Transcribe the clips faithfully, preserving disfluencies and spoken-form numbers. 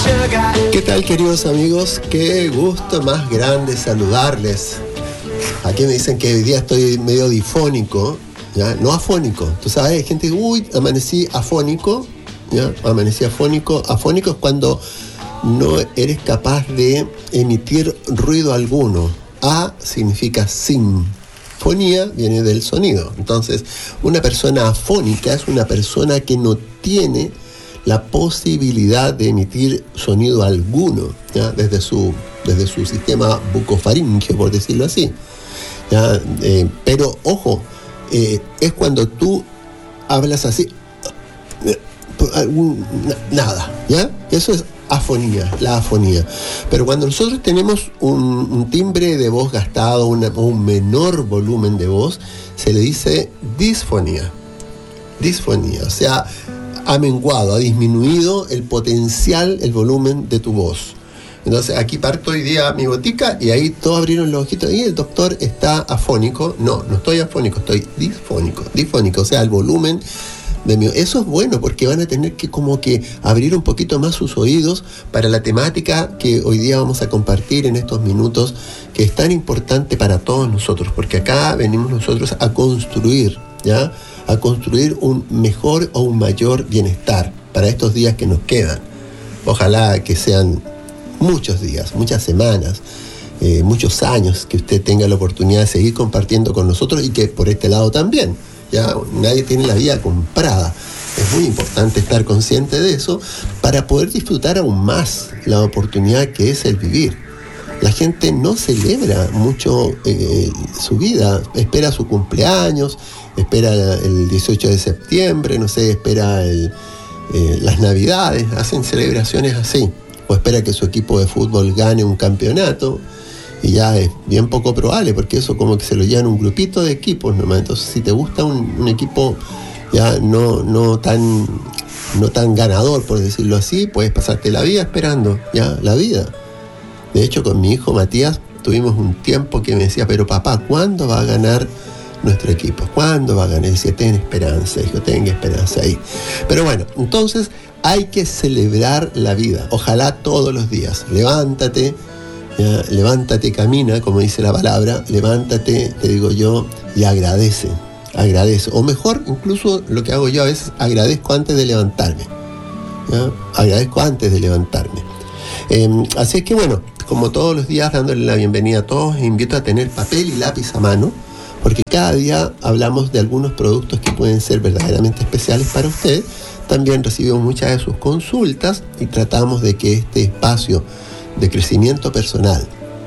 ¿Qué tal, queridos amigos? Qué gusto más grande saludarles. Aquí me dicen que hoy día estoy medio difónico, ¿ya? No afónico. Tú sabes, hay gente que, uy, amanecí afónico, ¿ya? Amanecí afónico. Afónico es cuando no eres capaz de emitir ruido alguno. A significa sin. Fonía viene del sonido. Entonces, una persona afónica es una persona que no tiene la posibilidad de emitir sonido alguno, ¿ya? Desde su, desde su sistema bucofaríngeo, por decirlo así, ¿ya? Eh, pero, ojo, eh, es cuando tú hablas así, nada, ¿ya? Eso es afonía, la afonía. Pero cuando nosotros tenemos un, un timbre de voz gastado, una, un menor volumen de voz, se le dice disfonía. Disfonía, o sea, ha menguado, ha disminuido el potencial, el volumen de tu voz. Entonces aquí parto hoy día mi botica y ahí todos abrieron los ojitos y el doctor está afónico. No, no estoy afónico, estoy disfónico, disfónico, o sea, el volumen de mi... Eso es bueno porque van a tener que como que abrir un poquito más sus oídos para la temática que hoy día vamos a compartir en estos minutos, que es tan importante para todos nosotros, porque acá venimos nosotros a construir, ¿ya? A construir un mejor o un mayor bienestar para estos días que nos quedan. Ojalá que sean muchos días, muchas semanas, eh, muchos años que usted tenga la oportunidad de seguir compartiendo con nosotros y que por este lado también. Ya nadie tiene la vida comprada. Es muy importante estar consciente de eso para poder disfrutar aún más la oportunidad que es el vivir. La gente no celebra mucho eh, su vida, espera su cumpleaños, espera el dieciocho de septiembre, no sé, espera el, eh, las navidades, hacen celebraciones así, o espera que su equipo de fútbol gane un campeonato, y ya es bien poco probable, porque eso como que se lo llevan un grupito de equipos nomás. Entonces, si te gusta un, un equipo ya no, no tan, no tan ganador, por decirlo así, puedes pasarte la vida esperando, ya, la vida. De hecho, con mi hijo Matías tuvimos un tiempo que me decía, pero papá, ¿cuándo va a ganar nuestro equipo? ¿Cuándo va a ganar? Y decía, ten esperanza, hijo, ten esperanza ahí. Pero bueno, entonces hay que celebrar la vida. Ojalá todos los días. Levántate, ya, levántate, camina, como dice la palabra. Levántate, te digo yo, y agradece. Agradece. O mejor, incluso lo que hago yo a veces, agradezco antes de levantarme. ¿Ya? Agradezco antes de levantarme. Eh, así es que bueno, como todos los días, dándole la bienvenida a todos, invito a tener papel y lápiz a mano, porque cada día hablamos de algunos productos que pueden ser verdaderamente especiales para usted. También recibimos muchas de sus consultas y tratamos de que este espacio de crecimiento personal,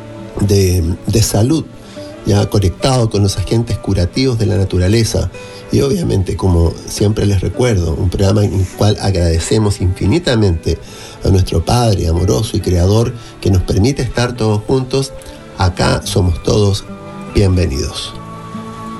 de, de salud, ya conectado con los agentes curativos de la naturaleza, y obviamente, como siempre les recuerdo, un programa en el cual agradecemos infinitamente a nuestro Padre amoroso y Creador que nos permite estar todos juntos. Acá somos todos bienvenidos.